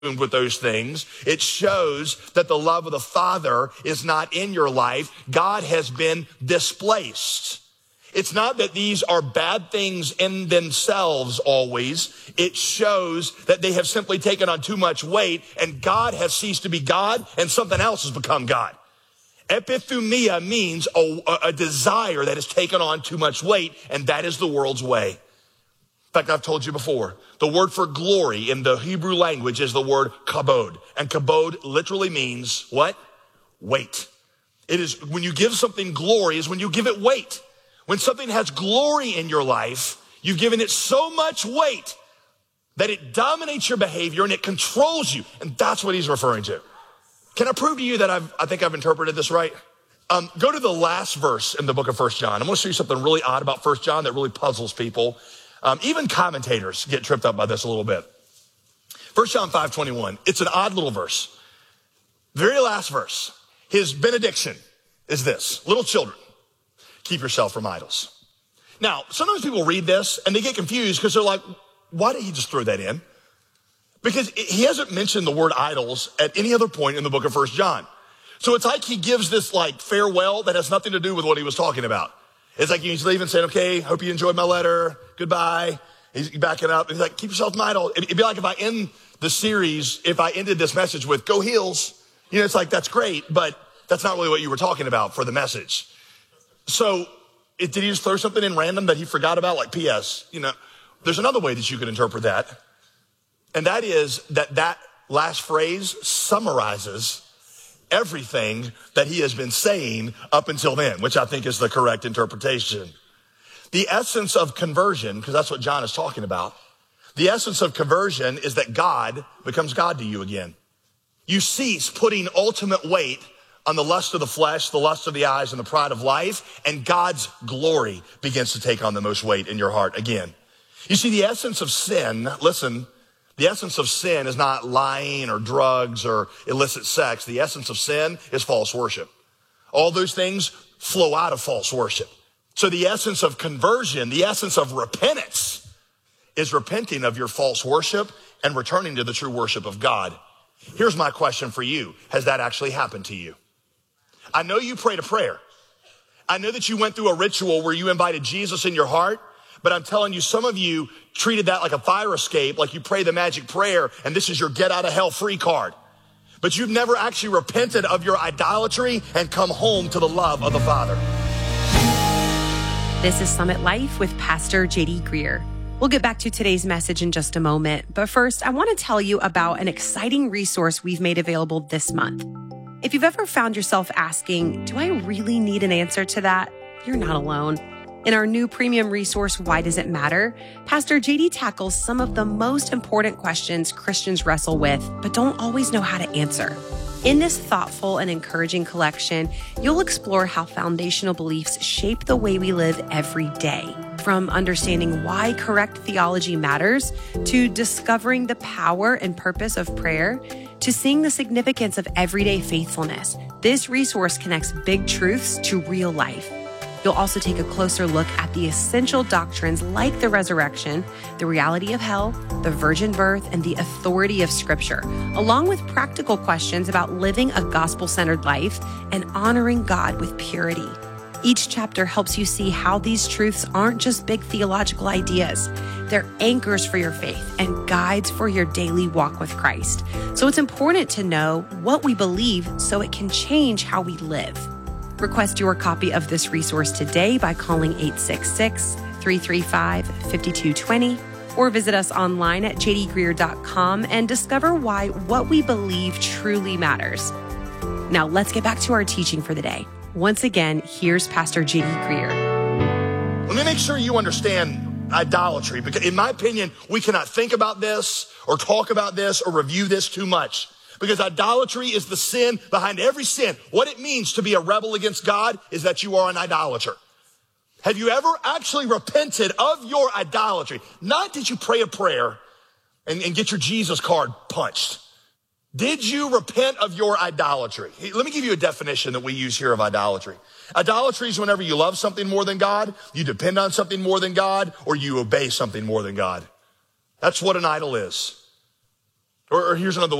with those things. It shows that the love of the Father is not in your life. God has been displaced. It's not that these are bad things in themselves always. It shows that they have simply taken on too much weight and God has ceased to be God and something else has become God. Epithumia means a desire that has taken on too much weight, and that is the world's way. In fact, I've told you before, the word for glory in the Hebrew language is the word kabod. And kabod literally means what? Weight. It is when you give something glory is when you give it weight. When something has glory in your life, you've given it so much weight that it dominates your behavior and it controls you. And that's what he's referring to. Can I prove to you that I think I've interpreted this right? Go to the last verse in the book of 1 John. I'm going to show you something really odd about 1 John that really puzzles people. Even commentators get tripped up by this a little bit. 1 John 5:21. It's an odd little verse. Very last verse. His benediction is this: little children, keep yourself from idols. Now, sometimes people read this and they get confused because they're like, why did he just throw that in? Because he hasn't mentioned the word idols at any other point in the book of 1 John. So it's like he gives this like farewell that has nothing to do with what he was talking about. It's like he's leaving saying, okay, hope you enjoyed my letter. Goodbye. He's backing up. He's like, keep yourself from idol. It'd be like if I end the series, if I ended this message with go Heels. You know, it's like, that's great, but that's not really what you were talking about for the message. So did he just throw something in random that he forgot about? Like P.S., you know, there's another way that you could interpret that. And that is that last phrase summarizes everything that he has been saying up until then, which I think is the correct interpretation. The essence of conversion, because that's what John is talking about, the essence of conversion is that God becomes God to you again. You cease putting ultimate weight on the lust of the flesh, the lust of the eyes, and the pride of life, and God's glory begins to take on the most weight in your heart again. You see, the essence of sin, listen, the essence of sin is not lying or drugs or illicit sex. The essence of sin is false worship. All those things flow out of false worship. So the essence of conversion, the essence of repentance is repenting of your false worship and returning to the true worship of God. Here's my question for you. Has that actually happened to you? I know you prayed a prayer. I know that you went through a ritual where you invited Jesus in your heart. But I'm telling you, some of you treated that like a fire escape, like you pray the magic prayer, and this is your get out of hell free card. But you've never actually repented of your idolatry and come home to the love of the Father. This is Summit Life with Pastor J.D. Greer. We'll get back to today's message in just a moment. But first, I want to tell you about an exciting resource we've made available this month. If you've ever found yourself asking, do I really need an answer to that? You're not alone. In our new premium resource, Why Does It Matter?, Pastor JD tackles some of the most important questions Christians wrestle with, but don't always know how to answer. In this thoughtful and encouraging collection, you'll explore how foundational beliefs shape the way we live every day. From understanding why correct theology matters, to discovering the power and purpose of prayer, to seeing the significance of everyday faithfulness, this resource connects big truths to real life. You'll also take a closer look at the essential doctrines like the resurrection, the reality of hell, the virgin birth, and the authority of Scripture, along with practical questions about living a gospel-centered life and honoring God with purity. Each chapter helps you see how these truths aren't just big theological ideas. They're anchors for your faith and guides for your daily walk with Christ. So it's important to know what we believe so it can change how we live. Request your copy of this resource today by calling 866-335-5220 or visit us online at jdgreer.com and discover why what we believe truly matters. Now let's get back to our teaching for the day. Once again, here's Pastor J.D. Greer. Let me make sure you understand idolatry, because in my opinion, we cannot think about this or talk about this or review this too much. Because idolatry is the sin behind every sin. What it means to be a rebel against God is that you are an idolater. Have you ever actually repented of your idolatry? Not did you pray a prayer and get your Jesus card punched. Did you repent of your idolatry? Let me give you a definition that we use here of idolatry. Idolatry is whenever you love something more than God, you depend on something more than God, or you obey something more than God. That's what an idol is. Or here's another